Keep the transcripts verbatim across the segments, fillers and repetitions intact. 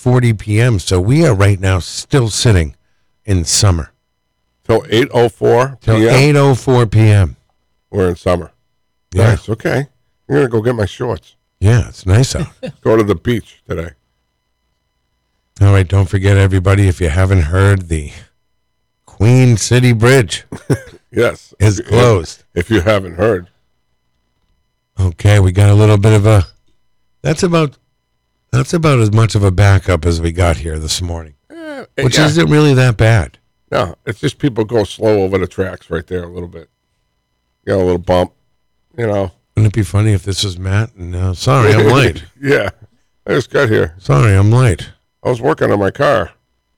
forty p.m., so we are right now still sitting in summer. Till eight oh four Till p.m.? eight oh four p.m. We're in summer. Yeah. Nice, okay. I'm going to go get my shorts. Yeah, it's nice out. Go to the beach today. All right, don't forget, everybody, if you haven't heard, the Queen City Bridge Yes. is If- closed. If you haven't heard. Okay, we got a little bit of a... That's about that's about as much of a backup as we got here this morning, Eh, which yeah. isn't really that bad. No, it's just people go slow over the tracks right there a little bit. You got a little bump, you know. Wouldn't it be funny if this was Matt? And uh, sorry, I'm late. Yeah. I just got here. Sorry, I'm late. I was working on my car.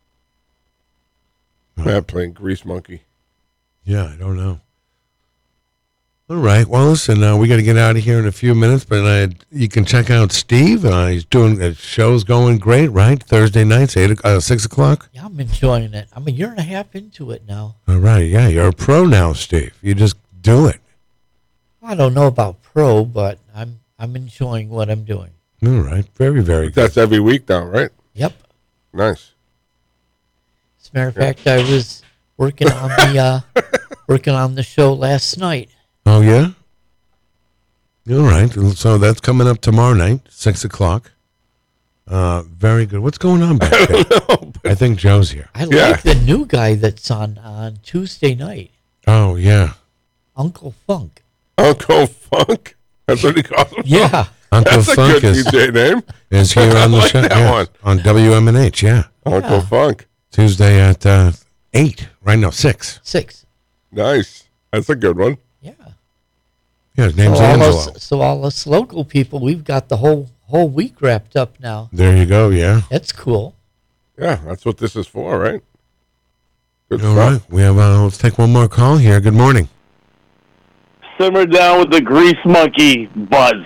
Oh. Matt playing Grease Monkey. Yeah, I don't know. All right. Well, listen, uh, we got to get out of here in a few minutes, but uh, you can check out Steve. Uh, he's doing the show's going great, right? Thursday nights, eight, uh, six o'clock. Yeah, I'm enjoying it. I'm a year and a half into it now. All right. Yeah, you're a pro now, Steve. You just do it. I don't know about pro, but I'm I'm enjoying what I'm doing. All right. Very, very good. That's every week now, right? Yep. Nice. As a matter of fact, I was working on the uh, working on the show last night. Oh, yeah? All right. So that's coming up tomorrow night, six o'clock. Uh, very good. What's going on back there? I think Joe's here. I Yeah. like the new guy that's on on Tuesday night, Oh, yeah. Uncle Funk. Uncle Funk. That's what he calls himself. Yeah. Uncle That's a Funk good is, D J name. is here on the I like show. that yeah, one. on W M N H, yeah. Uncle Yeah. Funk. Tuesday at uh, eight. Right now, six. Six. Nice. That's a good one. Yeah. Yeah, his So name's all, Angelo. us, so all us local people, we've got the whole whole week wrapped up now. There you go, yeah. That's cool. Yeah, that's what this is for, right? Good All stuff. right. We have, uh, let's take one more call here. Good morning. Simmer down with the Grease Monkey buzz.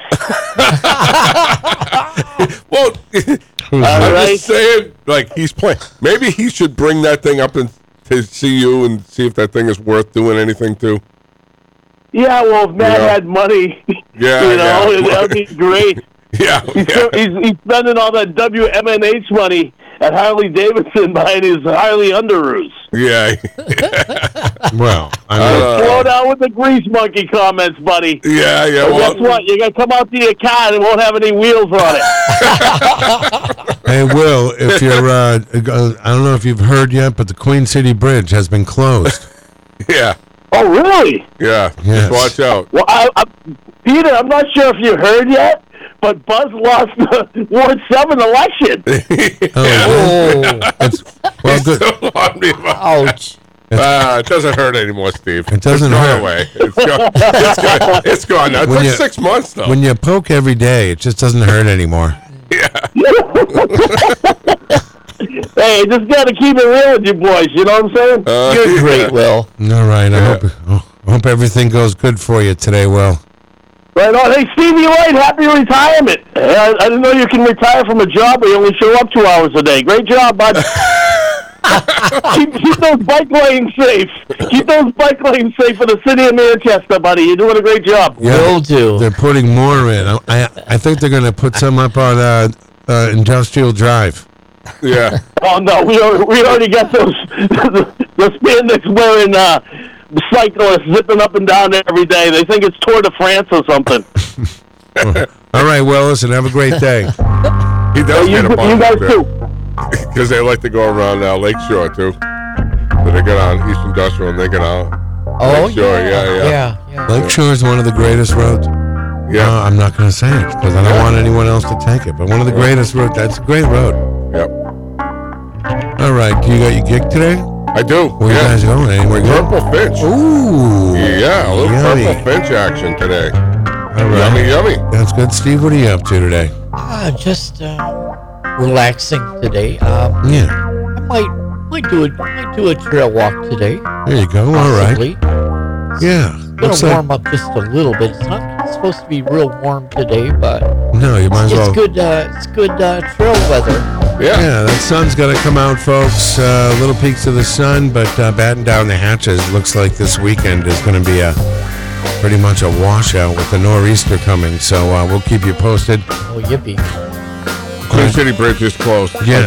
Well, Who's All I'm right. just saying, like, he's playing. Maybe he should bring that thing up and to see you and see if that thing is worth doing anything to. Yeah, well, if Matt Yeah. had money, Yeah, you know, yeah. that would be great. Yeah, He's, yeah. he's, he's spending all that W M N H money at Harley Davidson buying his Harley Underoos. yeah. Well, I Uh, mean, Slow down with the Grease Monkey comments, buddy. Yeah, yeah. But Well, guess what? You're going to come out to your car and it won't have any wheels on it. hey, Will, if you're, uh, uh, I don't know if you've heard yet, but the Queen City Bridge has been closed. yeah, Oh, really? yeah. Yes. Just watch out. Well, I, I, Peter, I'm not sure if you heard yet, but Buzz lost the Ward seven election. Oh, It's, well, good. I mean, ouch. uh, it doesn't hurt anymore, Steve. It doesn't it's gone hurt. away. It's gone. It's gone. It's gone now. It When took you- six months though. When you poke every day, it just doesn't hurt anymore. Hey, just got to keep it real with you boys. You know what I'm saying? Uh, You're yeah. great, Will. All right. I Yeah. hope oh, I hope everything goes good for you today, Will. Right on. Hey, Stevie White, happy retirement. I, I didn't know you can retire from a job where you only show up two hours a day. Great job, bud. keep, keep those bike lanes safe. Keep those bike lanes safe for the city of Manchester, buddy. You're doing a great job. Will do. They're putting more in. I I, I think they're going to put some up on uh, uh, Industrial Drive. Yeah. Oh, no, we already, we already got those the spandex wearing uh, cyclists zipping up and down every day. They think it's Tour de France or something. All right, Will, listen, have a great day. He does you, get a you bunch guys up there. too. Because they like to go around uh, Lakeshore, too. So they get on East Industrial and they get on Oh, Lakeshore. yeah. Yeah, yeah. Yeah, yeah. Lakeshore is one of the greatest roads. Yeah. Uh, I'm not going to say it because I don't want anyone else to take it, but one of the greatest roads. That's a great road. Yep. All right, you got your gig today? I do. Where yeah. you guys going? Anywhere good? Purple Finch. Ooh. Yeah, a little yummy. Purple Finch action today. All right. Yummy, yummy. That's good. Steve, what are you up to today? Ah, just uh, relaxing today. Um, Yeah, I might might do a might do a trail walk today. there you go. All right. Possibly. Yeah. Gonna Looks like, warm up just a little bit. It's not supposed to be real warm today, but no, you might as it's well. good. Uh, it's good uh, trail weather. Yeah. Yeah, that sun's going to come out, folks. Uh, little peeks of the sun, but uh, batten down the hatches. Looks like this weekend is going to be a pretty much a washout with the nor'easter coming. So uh, we'll keep you posted. Oh, yippee! Queen City Bridge is closed. Yeah.